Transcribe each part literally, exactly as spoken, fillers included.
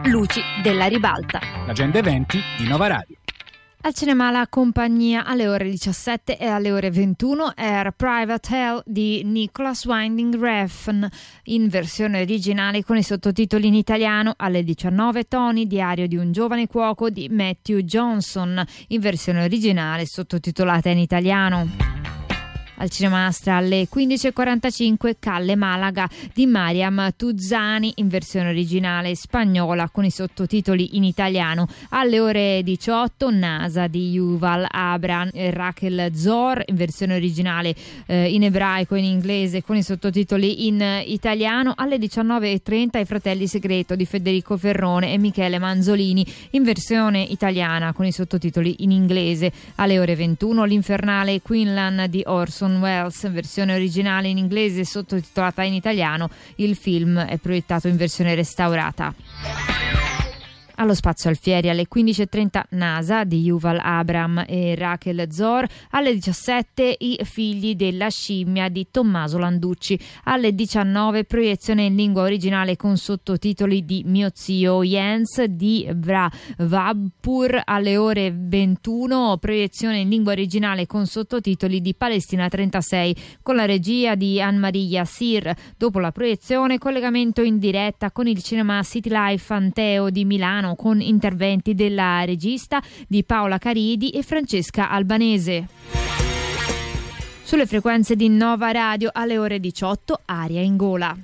Luci della ribalta. L'agenda eventi di Nova Radio. Al cinema La Compagnia alle ore diciassette e alle ore ventuno Air Private Hell di Nicholas Winding Refn in versione originale con i sottotitoli in italiano. Alle diciannove Tony, diario di un giovane cuoco di Matthew Johnson in versione originale sottotitolata in italiano. Al Cinema Astra alle quindici e quarantacinque Calle Malaga di Mariam Tuzzani in versione originale spagnola con i sottotitoli in italiano. Alle ore diciotto Nasa di Yuval Abraham e Rachel Zor in versione originale eh, in ebraico e in inglese con i sottotitoli in italiano. Alle diciannove e trenta I Fratelli Segreto di Federico Ferrone e Michele Manzolini in versione italiana con i sottotitoli in inglese. Alle ore ventuno L'Infernale Quinlan di Orson Welles, versione originale in inglese sottotitolata in italiano. Il film è proiettato in versione restaurata. Allo Spazio Alfieri alle quindici e trenta Nasa di Yuval Abraham e Rachel Zor. Alle diciassette I Figli della scimmia di Tommaso Landucci. Alle diciannove proiezione in lingua originale con sottotitoli di Mio zio Jens di Vra Vabpur. Alle ore ventuno proiezione in lingua originale con sottotitoli di Palestina trentasei con la regia di Anne-Marie Yassir. Dopo la proiezione collegamento in diretta con il Cinema City Life Anteo di Milano con interventi della regista di Paola Caridi e Francesca Albanese. Sulle frequenze di Nova Radio alle ore diciotto Aria in gola.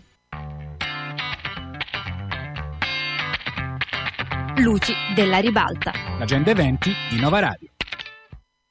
Luci della ribalta. L'agenda eventi di Nova Radio.